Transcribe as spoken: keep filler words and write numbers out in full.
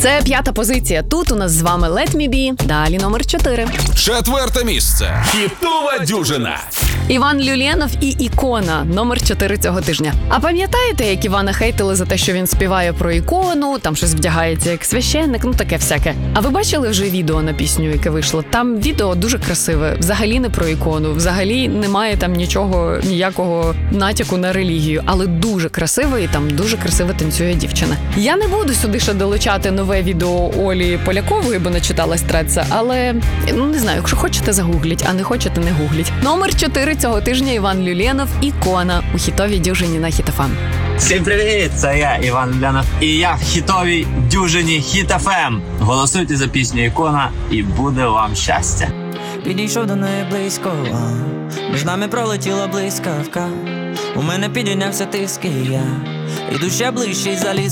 Це п'ята позиція. Тут у нас з вами Let Me Be. Далі номер чотири. Четверте місце. Хітова дюжина. Іван Люленов і Ікона. Номер чотири цього тижня. А пам'ятаєте, як Івана хейтили за те, що він співає про ікону, там щось вдягається як священник, ну таке всяке. А ви бачили вже відео на пісню, яке вийшло? Там відео дуже красиве. Взагалі не про ікону. Взагалі немає там нічого, ніякого натяку на релігію. Але дуже красиво і там дуже красиво танцює дівчина. Я не буду сюди ще долучати нове відео Олі Полякової, бо не читала Стреца, але, ну не знаю, якщо хочете, загугліть, а не хочете, не гугліть. Номер чотири цього тижня Іван Люленов, Ікона у хітовій дюжині на Хіт еф ем. Всім привіт! Це я, Іван Люленов, і я в хітовій дюжині Хіт еф ем. Голосуйте за пісню Ікона і буде вам щастя. Підійшов до неї близько, між нами пролетіла блискавка. У мене підійнявся тиск і я іду ще ближче і заліз